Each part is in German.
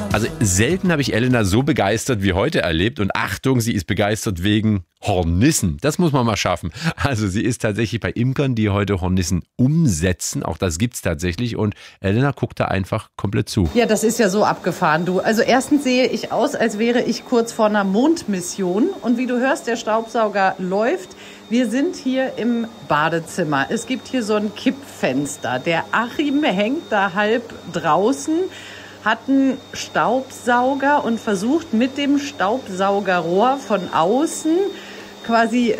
Also selten habe ich Elena so begeistert wie heute erlebt. Und Achtung, sie ist begeistert wegen Hornissen. Das muss man mal schaffen. Also sie ist tatsächlich bei Imkern, die heute Hornissen umsetzen. Auch das gibt's tatsächlich. Und Elena guckt da einfach komplett zu. Ja, das ist ja so abgefahren, du. Also erstens sehe ich aus, als wäre ich kurz vor einer Mondmission. Und wie du hörst, der Staubsauger läuft. Wir sind hier im Badezimmer. Es gibt hier so ein Kippfenster. Der Achim hängt da halb draußen, hat einen Staubsauger und versucht mit dem Staubsaugerrohr von außen quasi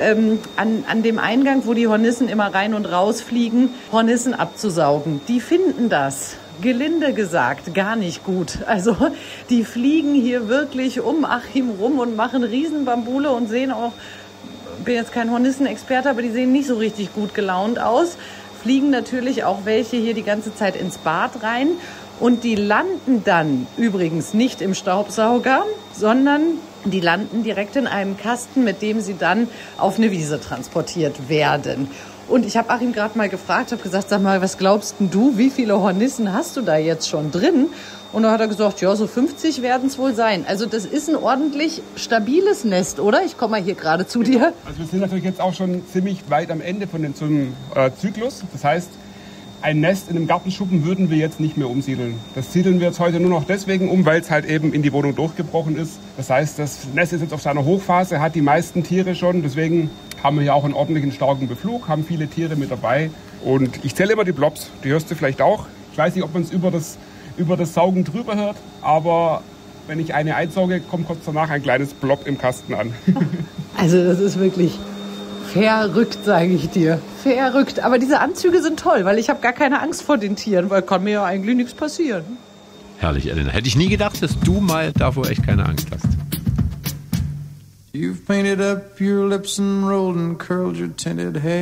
an dem Eingang, wo die Hornissen immer rein und raus fliegen, Hornissen abzusaugen. Die finden das, gelinde gesagt, gar nicht gut. Also die fliegen hier wirklich um Achim rum und machen Riesenbambule und sehen auch, bin jetzt kein Hornissenexperte, aber die sehen nicht so richtig gut gelaunt aus. Fliegen natürlich auch welche hier die ganze Zeit ins Bad rein. Und die landen dann übrigens nicht im Staubsauger, sondern die landen direkt in einem Kasten, mit dem sie dann auf eine Wiese transportiert werden. Und ich habe Achim gerade mal gefragt, habe gesagt, sag mal, was glaubst denn du, wie viele Hornissen hast du da jetzt schon drin? Und da hat er gesagt, ja, so 50 werden es wohl sein. Also das ist ein ordentlich stabiles Nest, oder? Ich komme mal hier gerade zu dir. Also wir sind natürlich jetzt auch schon ziemlich weit am Ende von dem Zyklus. Das heißt, ein Nest in einem Gartenschuppen würden wir jetzt nicht mehr umsiedeln. Das siedeln wir jetzt heute nur noch deswegen um, weil es halt eben in die Wohnung durchgebrochen ist. Das heißt, das Nest ist jetzt auf seiner Hochphase, hat die meisten Tiere schon. Deswegen haben wir hier auch einen ordentlichen, starken Beflug, haben viele Tiere mit dabei. Und ich zähle immer die Blobs, die hörst du vielleicht auch. Ich weiß nicht, ob man es über das Saugen drüber hört, aber wenn ich eine einsauge, kommt kurz danach ein kleines Blob im Kasten an. Also das ist wirklich verrückt, sage ich dir. Verrückt. Aber diese Anzüge sind toll, weil ich habe gar keine Angst vor den Tieren, weil kann mir ja eigentlich nichts passieren. Herrlich, Elena. Hätte ich nie gedacht, dass du mal davor echt keine Angst hast. You've painted up your lips and rolled and curled your tinted hair.